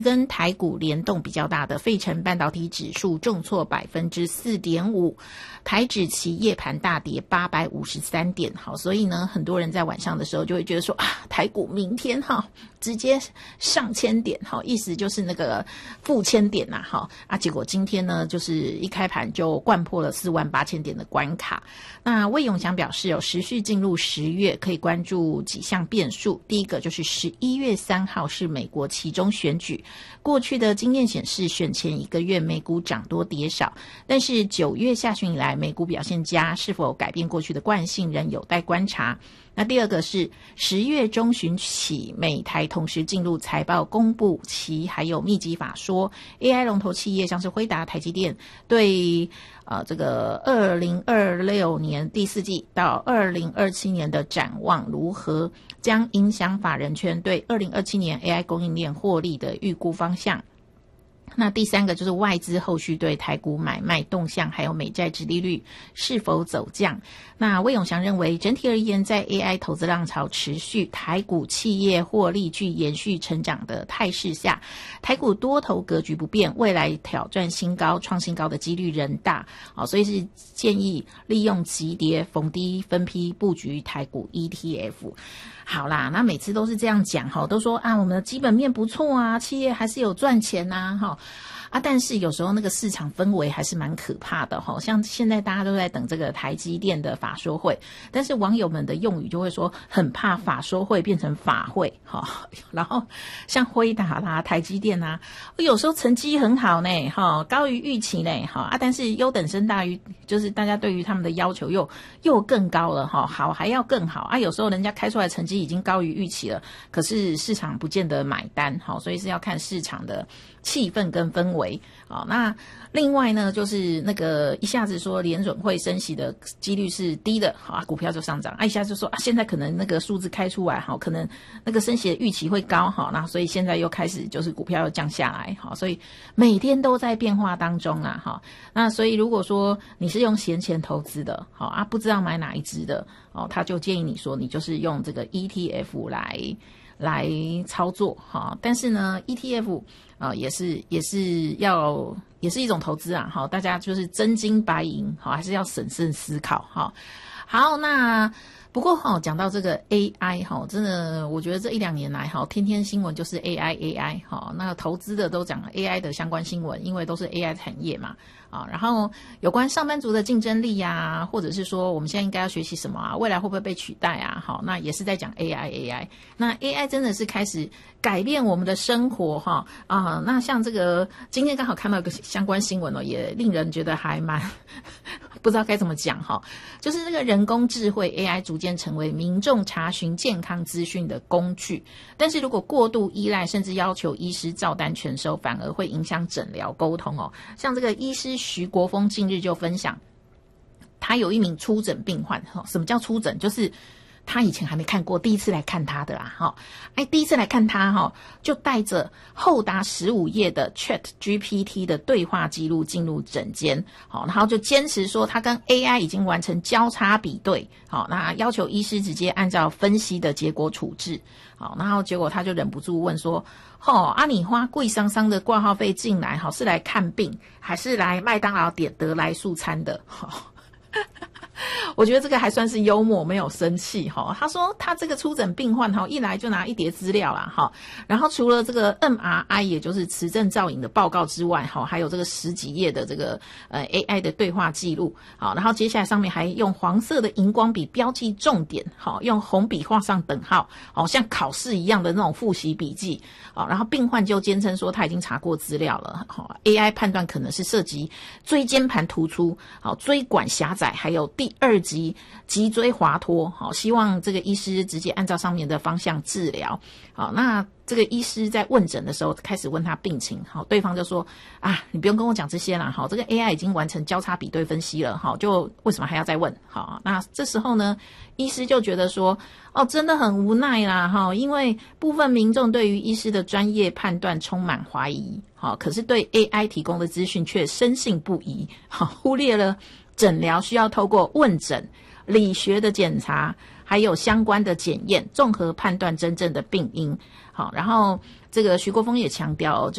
跟台股联动比较大的费城半导体指数重挫 4.5%， 台指期夜盘大跌853点。好，所以呢很多人在晚上的时候就会觉得说台股明天直接上千点，意思就是那个负千点结果今天呢就是一开盘就掼破了48000点的关卡。那魏永祥表示持续进入10月可以关注几项变数，第一个就是11月3号是美国期中选举，过去的经验显示选前1个月美股涨多跌少，但是9月下旬以来美股表现佳，是否改变过去的惯性仍有待观察。那第二个是10月中旬起美台同时进入财报公布期，还有密集法说 AI 龙头企业像是辉达、台积电对这个2026年第4季到2027年的展望如何，将影响法人圈对2027年 AI 供应链获利的预估方向。那第三个就是外资后续对台股买卖动向，还有美债殖利率是否走降。那魏永祥认为，整体而言，在 AI 投资浪潮持续，台股企业获利具延续成长的态势下，台股多头格局不变，未来挑战新高、创新高的几率仍大。所以是建议利用急跌逢低分批布局台股 ETF。好啦，那每次都是这样讲都说我们的基本面不错啊，企业还是有赚钱啊但是有时候那个市场氛围还是蛮可怕的像现在大家都在等这个台积电的法说会，但是网友们的用语就会说很怕法说会变成法会然后像辉达啦、台积电啊，有时候成绩很好呢高于预期呢但是优等生大于，就是大家对于他们的要求又更高了好还要更好有时候人家开出来成绩已经高于预期了，可是市场不见得买单所以是要看市场的气氛跟氛围那另外呢，就是那个一下子说联准会升息的几率是低的股票就上涨一下就说现在可能那个数字开出来可能那个升息的预期会高那所以现在又开始就是股票又降下来所以每天都在变化当中那所以如果说你是用闲钱投资的不知道买哪一支的他就建议你说你就是用这个 ETF 来操作但是呢 ETF也是一种投资大家就是真金白银还是要审慎思考好，那不过讲到这个 AI 真的我觉得这1-2年来天天新闻就是 AI 那投资的都讲 AI 的相关新闻，因为都是 AI 产业嘛然后有关上班族的竞争力或者是说我们现在应该要学习什么未来会不会被取代那也是在讲 AI。 那 AI 真的是开始改变我们的生活那像这个今天刚好看到一个相关新闻也令人觉得还蛮不知道该怎么讲就是这个人工智慧 AI 逐渐成为民众查询健康资讯的工具，但是如果过度依赖甚至要求医师照单全收，反而会影响诊疗沟通像这个医师徐国峰近日就分享，他有一名初诊病患什么叫初诊，就是他以前还没看过，第一次来看他的第一次来看他就带着厚达15页的 ChatGPT 的对话记录进入诊间然后就坚持说他跟 AI 已经完成交叉比对那要求医师直接按照分析的结果处置然后结果他就忍不住问说你花贵桑桑的挂号费进来是来看病还是来麦当劳点得来速餐的我觉得这个还算是幽默，没有生气他说他这个初诊病患一来就拿一叠资料啦然后除了这个 MRI 也就是磁振造影的报告之外还有这个10几页的这个AI 的对话记录然后接下来上面还用黄色的荧光笔标记重点用红笔画上等号像考试一样的那种复习笔记然后病患就坚称说他已经查过资料了AI 判断可能是涉及椎间盘突出椎管狭窄还有第2级脊椎滑脱希望这个医师直接按照上面的方向治疗那这个医师在问诊的时候开始问他病情对方就说你不用跟我讲这些啦这个 AI 已经完成交叉比对分析了就为什么还要再问那这时候呢医师就觉得说真的很无奈啦因为部分民众对于医师的专业判断充满怀疑可是对 AI 提供的资讯却深信不疑忽略了诊疗需要透过问诊、理学的检查还有相关的检验，综合判断真正的病因。好，然后这个徐国峰也强调